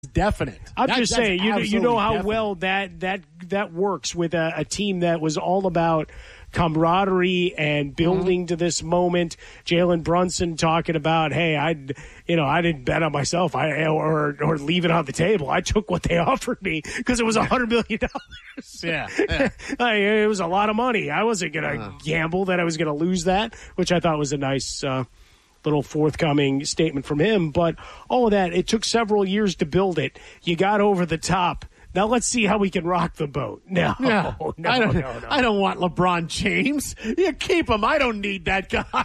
definite. I'm just saying, you know how definite. Well that works with a team that was all about camaraderie and building to this moment. Jalen Brunson talking about, hey, I didn't bet on myself, or leave it on the table. I took what they offered me because it was $100 million. Yeah. It was a lot of money. I wasn't going to gamble that I was going to lose that, which I thought was a nice little forthcoming statement from him. But all of that, it took several years to build it. You got over the top. Now let's see how we can rock the boat. No. I don't want LeBron James. You keep him. I don't need that guy.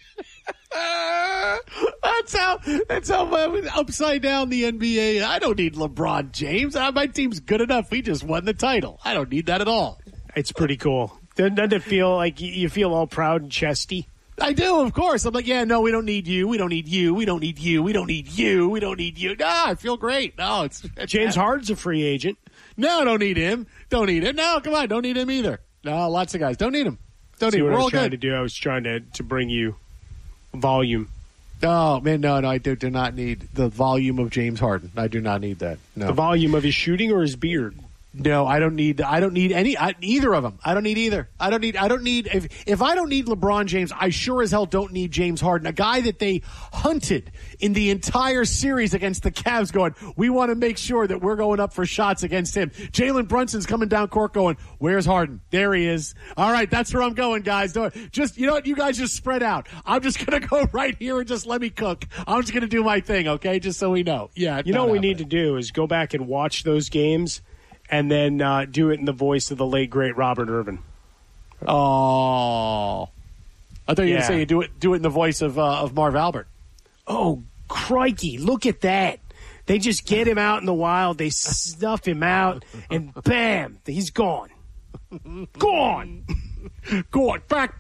That's how upside down the NBA. I don't need LeBron James. My team's good enough. We just won the title. I don't need that at all. It's pretty cool. Doesn't it feel like you feel all proud and chesty? I do, of course. I'm like, yeah, no, we don't need you. We don't need you. We don't need you. We don't need you. We don't need you. No, I feel great. No, it's James Harden's a free agent. No, don't need him. Don't need him. No, come on, don't need him either. No, lots of guys don't need him. Don't need him. We're all good. I was trying to bring you volume. Oh man, no, I do not need the volume of James Harden. I do not need that. No, the volume of his shooting or his beard. No, I don't need either of them. I don't need either. If I don't need LeBron James, I sure as hell don't need James Harden, a guy that they hunted in the entire series against the Cavs going, we want to make sure that we're going up for shots against him. Jalen Brunson's coming down court going, where's Harden? There he is. All right, that's where I'm going, guys. Just, you know what? You guys just spread out. I'm just going to go right here and just let me cook. I'm just going to do my thing, okay? Just so we know. Yeah. You know what we need to do is go back and watch those games and then do it in the voice of the late, great Robert Irvin. Oh. I thought you were going to say do it in the voice of Marv Albert. Oh, crikey. Look at that. They just get him out in the wild. They snuff him out, and bam, he's gone. Gone. Gone. Back.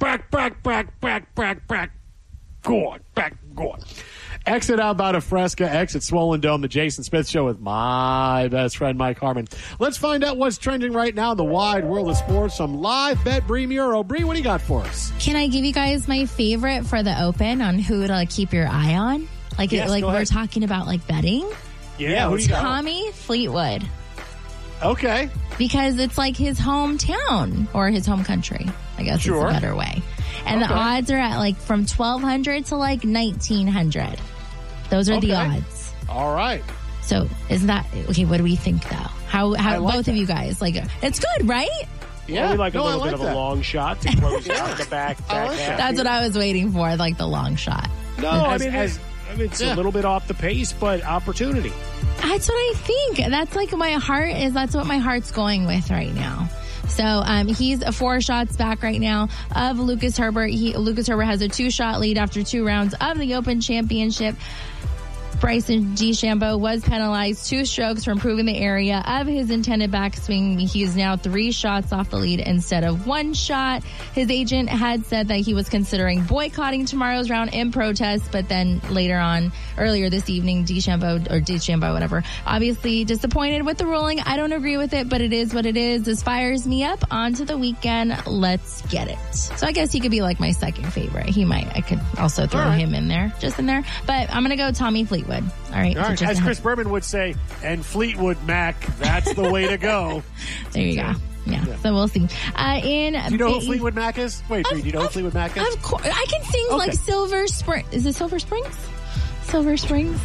Gone. Gone. Exit out Bout Fresca, exit Swollen Dome, the Jason Smith Show with my best friend, Mike Harmon. Let's find out what's trending right now in the wide world of sports. Some live bet Bree Muro. Bree, what do you got for us? Can I give you guys my favorite for the Open on who to keep your eye on? We're talking about betting. Yeah, who do you got? Tommy Fleetwood. Okay. Because it's his hometown or his home country, I guess is a better way. And the odds are at from 1,200 to 1,900. Those are the odds. All right. So isn't that okay? What do we think though? How both of you guys it's good, right? Yeah, we a little bit of a long shot to close out the back. That's what I was waiting for, the long shot. No, it's a little bit off the pace, but opportunity. That's what I think. That's my heart is. That's what my heart's going with right now. So he's 4 shots back right now of Lucas Herbert. Lucas Herbert has a 2-shot lead after 2 rounds of the Open Championship. Bryson DeChambeau was penalized 2 strokes for improving the area of his intended backswing. He is now 3 shots off the lead instead of 1 shot. His agent had said that he was considering boycotting tomorrow's round in protest, but then earlier this evening, DeChambeau, whatever, obviously disappointed with the ruling. I don't agree with it, but it is what it is. This fires me up. On to the weekend. Let's get it. So I guess he could be my second favorite. I could also throw him in there, just in there. But I'm going to go Tommy Fleetwood. All right. As Chris Berman would say, and Fleetwood Mac, that's the way to go. There you go. Yeah, so we'll see. Do you know who Fleetwood Mac is? Wait, do you know who Fleetwood Mac is? Of course. I can sing Silver Spring. Is it Silver Springs? Silver Springs.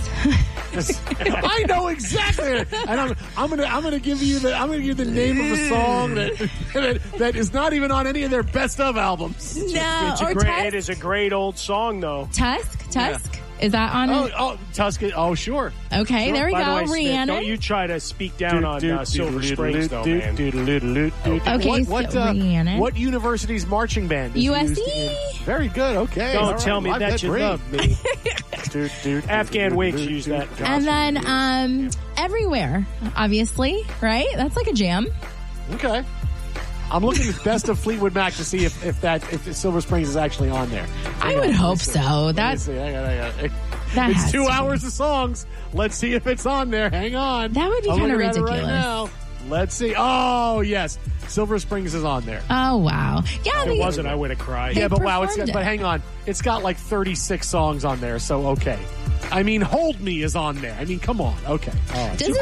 I know exactly. And I'm gonna give you the name of a song that is not even on any of their best of albums. No, it is a great old song though. Tusk. Yeah. Is that on? Oh, Tusk. Oh, sure. Okay, sure. There we go. Rihanna. Don't you try to speak down on Silver Springs, though, man. Okay, Rihanna. What university's marching band is USC. Very good. Okay. Don't tell me that you love me. Afghan Wigs use that. And then Everywhere, obviously, right? That's a jam. Okay. I'm looking at Best of Fleetwood Mac to see if Silver Springs is actually on there. I would hope so. It's 2 hours of songs. Let's see if it's on there. Hang on. That would be kind of ridiculous. Right now. Let's see. Oh, yes. Silver Springs is on there. Oh, wow. Yeah, if it wasn't, I would have cried. Yeah, but wow. But hang on. It's got 36 songs on there, so okay. I mean, Hold Me is on there. I mean, come on. Okay. All right.